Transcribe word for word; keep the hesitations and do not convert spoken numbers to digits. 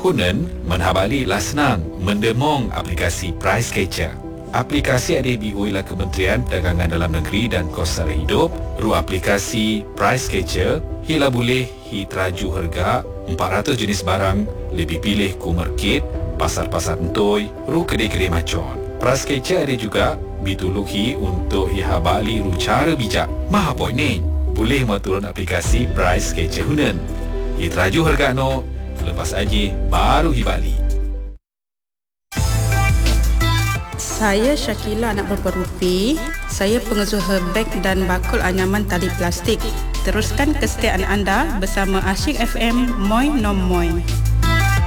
Hunan menhabali lah senang mendemong aplikasi Price Catcher. Aplikasi ada dibuat oleh Kementerian Perdagangan Dalam Negeri dan Kos Sara Hidup. Ru aplikasi Price Catcher hila boleh hi teraju harga empat ratus jenis barang, lebih pilih ku market, pasar-pasar entoi, ru kedai-kedai macon. Price Catcher ada juga bituluhi untuk iha bali ru cara bijak. Maha poin ni. Boleh maturun aplikasi Price Catcher Hunan. Hi teraju harga no, lepas aja baru hi bali. Saya Syakila Anak Bapa Rupi. Saya pengusaha beg dan bakul anyaman tali plastik. Teruskan kesetiaan anda bersama Asyik F M Moi Nom Moi.